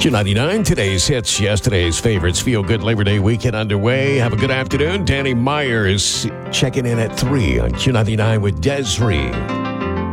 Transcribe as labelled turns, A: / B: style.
A: Q99, today's hits, yesterday's favorites. Feel good Labor Day weekend underway. Have a good afternoon. Danny Myers checking in at 3 on Q99 with Desiree.